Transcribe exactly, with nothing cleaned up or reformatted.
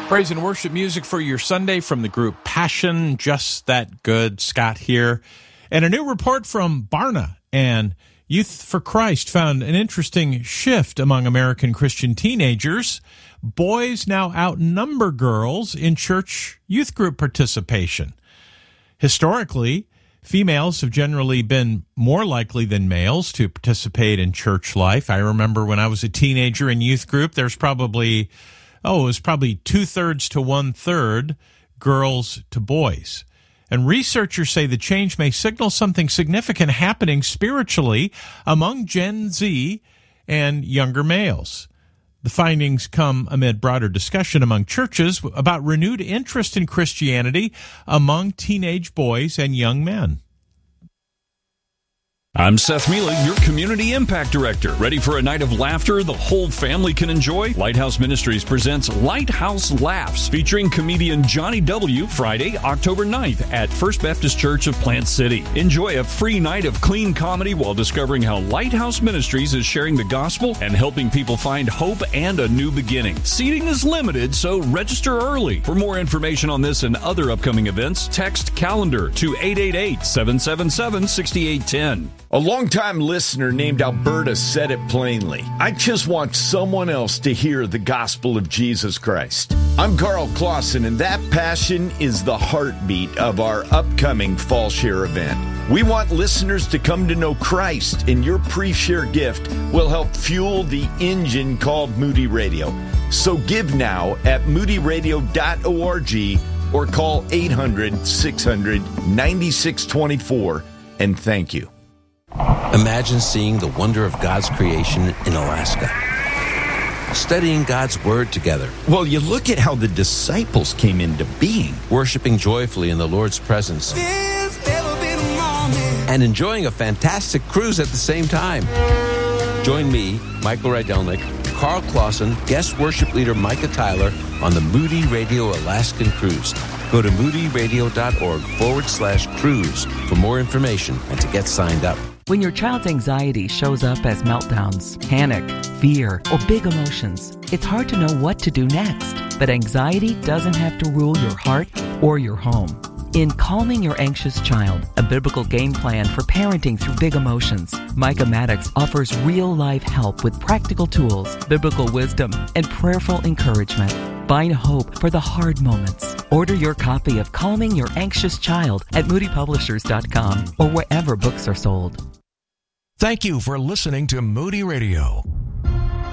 Praise and worship music for your Sunday from the group Passion, Just That Good. Scott here. And a new report from Barna and Youth for Christ found an interesting shift among American Christian teenagers. Boys now outnumber girls in church youth group participation. Historically, females have generally been more likely than males to participate in church life. I remember when I was a teenager in youth group, there's probably Oh, it was probably two-thirds to one-third girls to boys. And researchers say the change may signal something significant happening spiritually among Gen Z and younger males. The findings come amid broader discussion among churches about renewed interest in Christianity among teenage boys and young men. I'm Seth Mila, your Community Impact Director. Ready for a night of laughter the whole family can enjoy? Lighthouse Ministries presents Lighthouse Laughs, featuring comedian Johnny W. Friday, October ninth at First Baptist Church of Plant City. Enjoy a free night of clean comedy while discovering how Lighthouse Ministries is sharing the gospel and helping people find hope and a new beginning. Seating is limited, so register early. For more information on this and other upcoming events, text CALENDAR to eight eight eight, seven seven seven, six eight one zero. A longtime listener named Alberta said it plainly. I just want someone else to hear the gospel of Jesus Christ. I'm Carl Clausen, and that passion is the heartbeat of our upcoming Fall Share event. We want listeners to come to know Christ, and your pre-share gift will help fuel the engine called Moody Radio. So give now at moody radio dot org or call eight hundred, six hundred, ninety-six twenty-four, and thank you. Imagine seeing the wonder of God's creation in Alaska. Studying God's Word together. Well, you look at how the disciples came into being. Worshiping joyfully in the Lord's presence. And enjoying a fantastic cruise at the same time. Join me, Michael Rydelnik, Carl Clausen, guest worship leader Micah Tyler on the Moody Radio Alaskan Cruise. Go to moody radio dot org forward slash cruise for more information and to get signed up. When your child's anxiety shows up as meltdowns, panic, fear, or big emotions, it's hard to know what to do next. But anxiety doesn't have to rule your heart or your home. In Calming Your Anxious Child, a biblical game plan for parenting through big emotions, Micah Maddox offers real-life help with practical tools, biblical wisdom, and prayerful encouragement. Find hope for the hard moments. Order your copy of Calming Your Anxious Child at moody publishers dot com or wherever books are sold. Thank you for listening to Moody Radio.